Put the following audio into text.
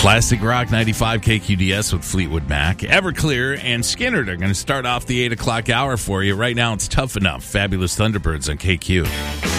Classic Rock 95 KQDS with Fleetwood Mac. Everclear and Skynyrd are going to start off the 8 o'clock hour for you. Right now, it's Tough Enough. Fabulous Thunderbirds on KQ.